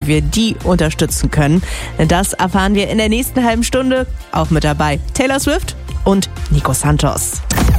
wir die unterstützen können. Das erfahren wir in der nächsten halben Stunde. Auch mit dabei Taylor Swift und Nico Santos.